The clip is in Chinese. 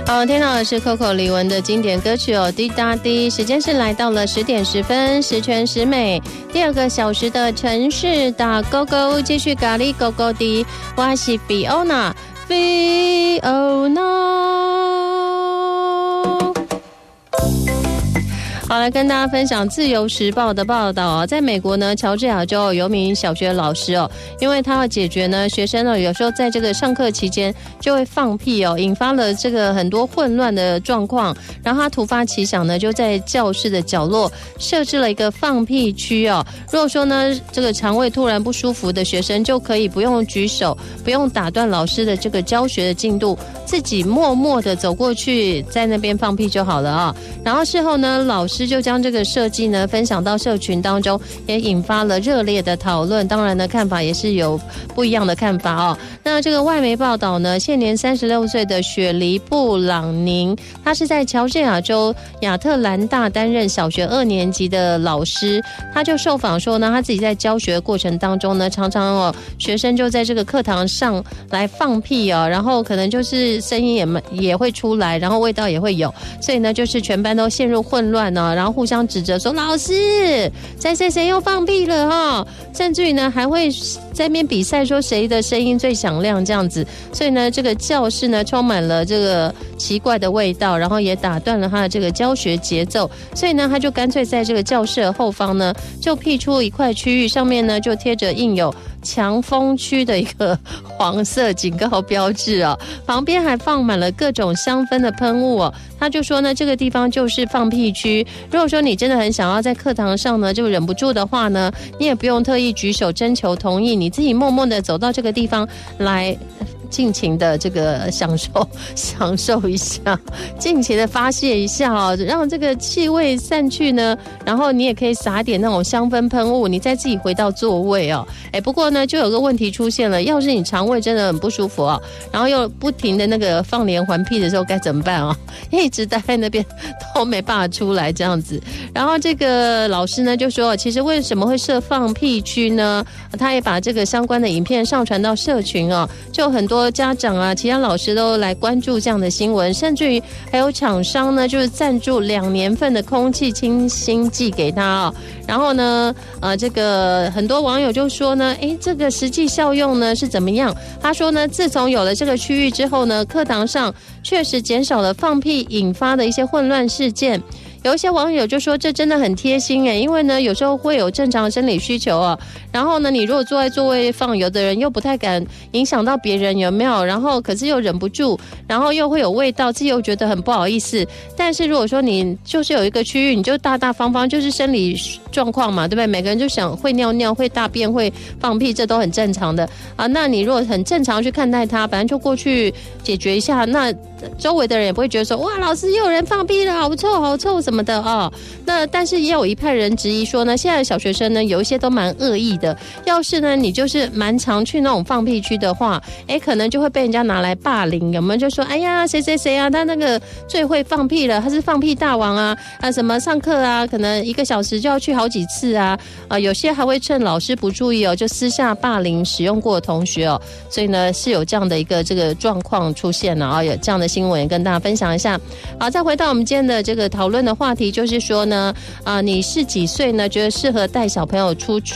好，听到的是 Coco 李玟的经典歌曲哦，滴答滴。时间是来到了10点10分，十全十美。第2个小时的城市打勾勾，继续咖喱勾勾滴。我是 Fiona。好，来跟大家分享《自由时报》的报道啊，在美国呢，乔治亚州有名小学老师哦，因为他要解决呢学生呢有时候在这个上课期间就会放屁哦，引发了这个很多混乱的状况，然后他突发奇想呢，就在教室的角落设置了一个放屁区哦。如果说呢这个肠胃突然不舒服的学生，就可以不用举手，不用打断老师的这个教学的进度，自己默默的走过去，在那边放屁就好了啊。然后事后呢，老师就将这个设计呢分享到社群当中，也引发了热烈的讨论。当然呢，看法也是有不一样的看法哦。那这个外媒报道呢，现年36岁的雪梨布朗宁，他是在乔治亚州亚特兰大担任小学2年级的老师。他就受访说呢，他自己在教学过程当中呢，常常学生就在这个课堂上来放屁哦，然后可能就是声音也会出来，然后味道也会有，所以呢，就是全班都陷入混乱哦，然后互相指责说老师谁又放屁了哈，甚至于呢还会在那边比赛说谁的声音最响亮这样子，所以呢这个教室呢充满了这个奇怪的味道，然后也打断了他的这个教学节奏，所以呢他就干脆在这个教室的后方呢就辟出一块区域，上面呢就贴着印有强风区的一个黄色警告标志哦，旁边还放满了各种香氛的喷雾哦。他就说呢，这个地方就是放屁区。如果说你真的很想要在课堂上呢就忍不住的话呢，你也不用特意举手征求同意，你自己默默的走到这个地方来。尽情的这个享受一下，尽情的发泄一下哦，让这个气味散去呢，然后你也可以撒点那种香氛喷雾，你再自己回到座位哦。不过呢，就有个问题出现了，要是你肠胃真的很不舒服哦，然后又不停的那个放连环屁的时候该怎么办哦？一直待在那边都没办法出来这样子。然后这个老师呢就说，其实为什么会设放屁区呢？他也把这个相关的影片上传到社群哦，就很多家长啊，其他老师都来关注这样的新闻，甚至于还有厂商呢，就是赞助2年份的空气清新剂给他哦。然后呢，这个很多网友就说呢，这个实际效用呢是怎么样？他说呢，自从有了这个区域之后呢，课堂上确实减少了放屁引发的一些混乱事件。有一些网友就说这真的很贴心因为呢有时候会有正常生理需求啊，然后呢你如果坐在座位放，有的人又不太敢影响到别人，有没有？然后可是又忍不住，然后又会有味道，自己又觉得很不好意思。但是如果说你就是有一个区域，你就大大方方，就是生理状况嘛，对不对？每个人就想会尿尿、会大便、会放屁，这都很正常的啊。那你如果很正常去看待它，反正就过去解决一下，那周围的人也不会觉得说哇，老师又有人放屁了，好臭好臭什么的哦。那但是也有一派人质疑说呢，现在的小学生呢有一些都蛮恶意的，要是呢你就是蛮常去那种放屁区的话，可能就会被人家拿来霸凌，有没有？就说哎呀谁谁谁啊，他那个最会放屁了，他是放屁大王啊什么上课啊可能1个小时就要去好几次啊有些还会趁老师不注意就私下霸凌使用过的同学所以呢是有这样的一个这个状况出现了有这样的新闻也跟大家分享一下。好，再回到我们今天的这个讨论的话题，就是说呢你是几岁呢觉得适合带小朋友出去